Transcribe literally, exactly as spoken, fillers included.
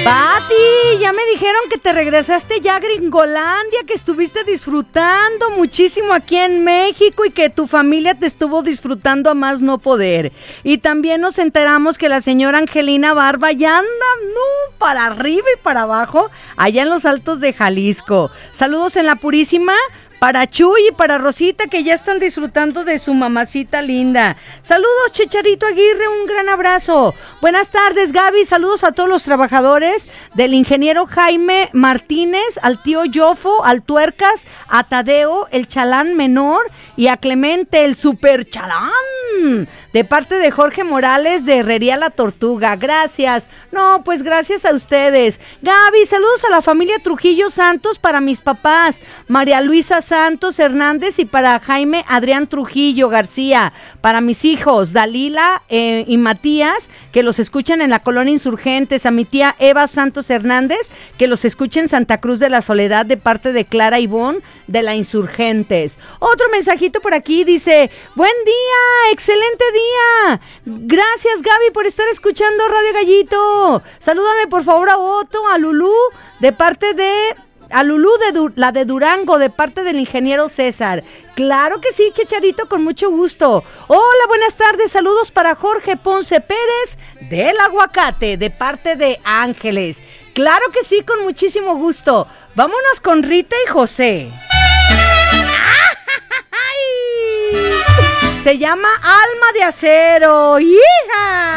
Pati, ya me dijeron que te regresaste ya a Gringolandia, que estuviste disfrutando muchísimo aquí en México y que tu familia te estuvo disfrutando a más no poder. Y también nos enteramos que la señora Angelina Barba ya anda no, para arriba y para abajo, allá en los Altos de Jalisco. Saludos en la Purísima. Para Chuy y para Rosita, que ya están disfrutando de su mamacita linda. Saludos, Chicharito Aguirre, un gran abrazo. Buenas tardes, Gaby. Saludos a todos los trabajadores, del ingeniero Jaime Martínez, al tío Yofo, al Tuercas, a Tadeo, el chalán menor, y a Clemente, el super chalán. De parte de Jorge Morales, de Herrería La Tortuga. Gracias. No, pues gracias a ustedes. Gaby, saludos a la familia Trujillo Santos para mis papás, María Luisa Santos Hernández, y para Jaime Adrián Trujillo García, para mis hijos Dalila eh, y Matías, que los escuchan en la Colonia Insurgentes, a mi tía Eva Santos Hernández, que los escucha en Santa Cruz de la Soledad, de parte de Clara Ivón de la Insurgentes. Otro mensajito por aquí, dice: buen día, excelente día, gracias Gaby por estar escuchando Radio Gallito. Salúdame por favor a Otto, a Lulú, de parte de a Lulú, de du- la de Durango, de parte del ingeniero César. Claro que sí, Chicharito, con mucho gusto. Hola, buenas tardes, saludos para Jorge Ponce Pérez del Aguacate, de parte de Ángeles. Claro que sí, con muchísimo gusto. Vámonos con Rita y José. Se llama Alma de Acero. ¡Hija!